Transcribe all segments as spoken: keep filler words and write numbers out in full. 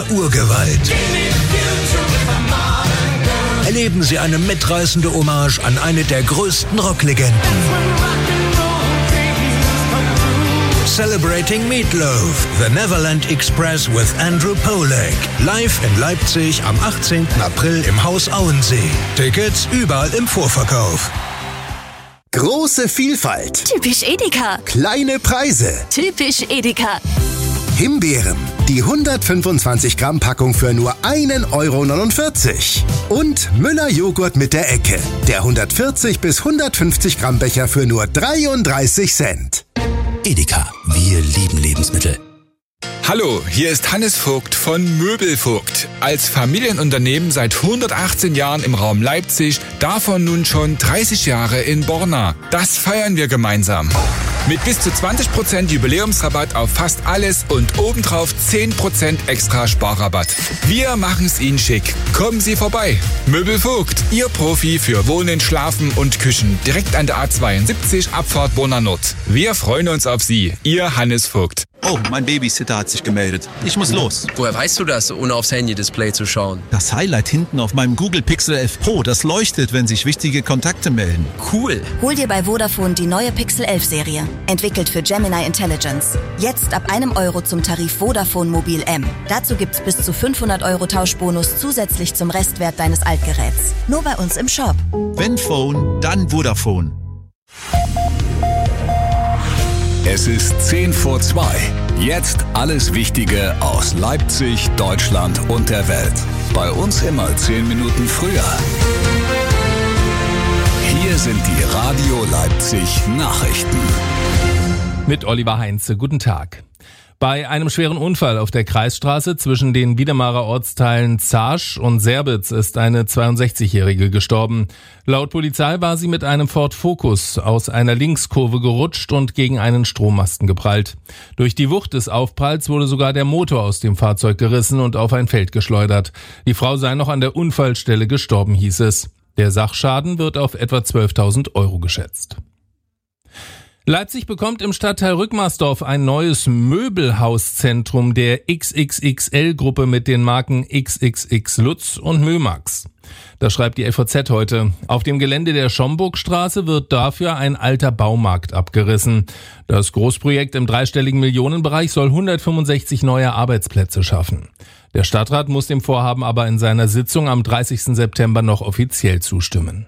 Urgewalt. Erleben Sie eine mitreißende Hommage an eine der größten Rocklegenden. Celebrating Meatloaf, The Neverland Express with Andrew Pollack. Live in Leipzig am achtzehnten April im Haus Auensee. Tickets überall im Vorverkauf. Große Vielfalt. Typisch Edeka. Kleine Preise. Typisch Edeka. Himbeeren. Die hundertfünfundzwanzig Gramm Packung für nur ein Euro neunundvierzig. Und Müller Joghurt mit der Ecke. Der hundertvierzig bis hundertfünfzig Gramm Becher für nur dreiunddreißig Cent. Edeka, wir lieben Lebensmittel. Hallo, hier ist Hannes Vogt von Möbelvogt. Als Familienunternehmen seit hundertachtzehn Jahren im Raum Leipzig, davon nun schon dreißig Jahre in Borna. Das feiern wir gemeinsam. Mit bis zu zwanzig Prozent Jubiläumsrabatt auf fast alles und obendrauf zehn Prozent extra Sparrabatt. Wir machen's Ihnen schick. Kommen Sie vorbei. Möbelvogt, Ihr Profi für Wohnen, Schlafen und Küchen. Direkt an der A zweiundsiebzig, Abfahrt Borna Nord. Wir freuen uns auf Sie. Ihr Hannes Vogt. Oh, mein Babysitter hat sich gemeldet. Ich muss los. Woher weißt du das, ohne aufs Handy-Display zu schauen? Das Highlight hinten auf meinem Google Pixel elf Pro, das leuchtet, wenn sich wichtige Kontakte melden. Cool. Hol dir bei Vodafone die neue Pixel elf Serie. Entwickelt für Gemini Intelligence. Jetzt ab einem Euro zum Tarif Vodafone Mobil M. Dazu gibt's bis zu fünfhundert Euro Tauschbonus zusätzlich zum Restwert deines Altgeräts. Nur bei uns im Shop. Wenn Phone, dann Vodafone. Es ist zehn vor zwei. Jetzt alles Wichtige aus Leipzig, Deutschland und der Welt. Bei uns immer zehn Minuten früher. Hier sind die Radio Leipzig Nachrichten. Mit Oliver Heinze. Guten Tag. Bei einem schweren Unfall auf der Kreisstraße zwischen den Wiedemarer Ortsteilen Zaasch und Serbitz ist eine zweiundsechzigjährige gestorben. Laut Polizei war sie mit einem Ford Focus aus einer Linkskurve gerutscht und gegen einen Strommasten geprallt. Durch die Wucht des Aufpralls wurde sogar der Motor aus dem Fahrzeug gerissen und auf ein Feld geschleudert. Die Frau sei noch an der Unfallstelle gestorben, hieß es. Der Sachschaden wird auf etwa zwölftausend Euro geschätzt. Leipzig bekommt im Stadtteil Rückmarsdorf ein neues Möbelhauszentrum der X X X L-Gruppe mit den Marken X X X Lutz und Mömax. Das schreibt die F A Z heute. Auf dem Gelände der Schomburgstraße wird dafür ein alter Baumarkt abgerissen. Das Großprojekt im dreistelligen Millionenbereich soll hundertfünfundsechzig neue Arbeitsplätze schaffen. Der Stadtrat muss dem Vorhaben aber in seiner Sitzung am dreißigsten September noch offiziell zustimmen.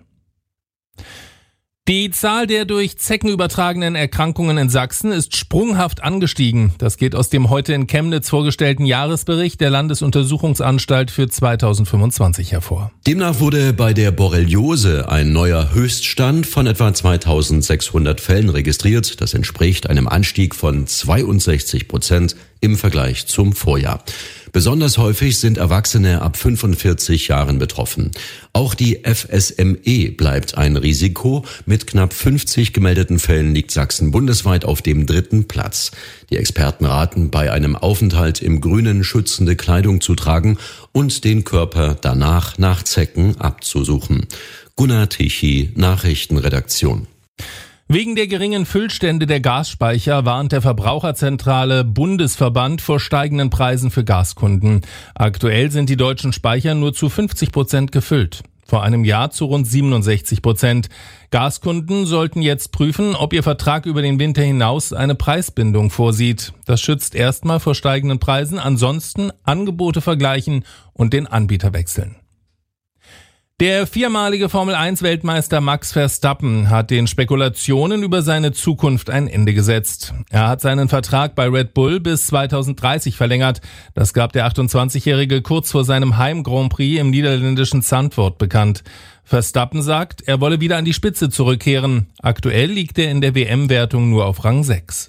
Die Zahl der durch Zecken übertragenen Erkrankungen in Sachsen ist sprunghaft angestiegen. Das geht aus dem heute in Chemnitz vorgestellten Jahresbericht der Landesuntersuchungsanstalt für zweitausendfünfundzwanzig hervor. Demnach wurde bei der Borreliose ein neuer Höchststand von etwa zweitausendsechshundert Fällen registriert. Das entspricht einem Anstieg von zweiundsechzig Prozent im Vergleich zum Vorjahr. Besonders häufig sind Erwachsene ab fünfundvierzig Jahren betroffen. Auch die F S M E bleibt ein Risiko. Mit knapp fünfzig gemeldeten Fällen liegt Sachsen bundesweit auf dem dritten Platz. Die Experten raten, bei einem Aufenthalt im Grünen schützende Kleidung zu tragen und den Körper danach nach Zecken abzusuchen. Gunnar Tichy, Nachrichtenredaktion. Wegen der geringen Füllstände der Gasspeicher warnt der Verbraucherzentrale Bundesverband vor steigenden Preisen für Gaskunden. Aktuell sind die deutschen Speicher nur zu fünfzig Prozent gefüllt. Vor einem Jahr zu rund siebenundsechzig Prozent. Gaskunden sollten jetzt prüfen, ob ihr Vertrag über den Winter hinaus eine Preisbindung vorsieht. Das schützt erstmal vor steigenden Preisen, ansonsten Angebote vergleichen und den Anbieter wechseln. Der viermalige Formel eins Weltmeister Max Verstappen hat den Spekulationen über seine Zukunft ein Ende gesetzt. Er hat seinen Vertrag bei Red Bull bis zweitausenddreißig verlängert. Das gab der achtundzwanzigjährige kurz vor seinem Heim-Grand Prix im niederländischen Zandvoort bekannt. Verstappen sagt, er wolle wieder an die Spitze zurückkehren. Aktuell liegt er in der W M-Wertung nur auf Rang sechs.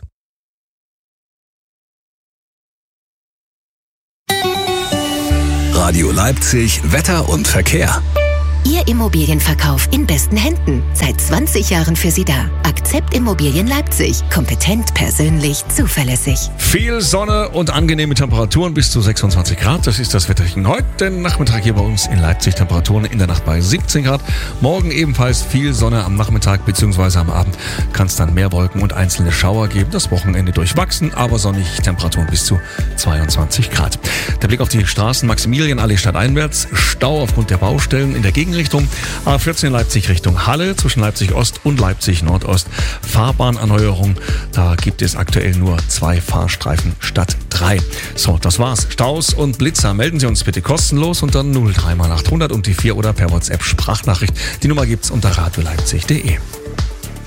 Radio Leipzig, Wetter und Verkehr. Ihr Immobilienverkauf in besten Händen. Seit zwanzig Jahren für Sie da. Akzept Immobilien Leipzig. Kompetent, persönlich, zuverlässig. Viel Sonne und angenehme Temperaturen bis zu sechsundzwanzig Grad. Das ist das Wetterchen heute. Den Nachmittag hier bei uns in Leipzig. Temperaturen in der Nacht bei siebzehn Grad. Morgen ebenfalls viel Sonne am Nachmittag bzw. am Abend. Kann es dann mehr Wolken und einzelne Schauer geben. Das Wochenende durchwachsen, aber sonnig. Temperaturen bis zu zweiundzwanzig Grad. Der Blick auf die Straßen. Maximilianallee stadteinwärts. Stau aufgrund der Baustellen in der Gegenrichtung. A vierzehn Leipzig Richtung Halle zwischen Leipzig Ost und Leipzig Nordost. Fahrbahnerneuerung. Da gibt es aktuell nur zwei Fahrstreifen statt drei. So, das war's. Staus und Blitzer. Melden Sie uns bitte kostenlos unter null drei mal achthundert und die vier oder per WhatsApp Sprachnachricht. Die Nummer gibt's unter radioleipzig punkt de.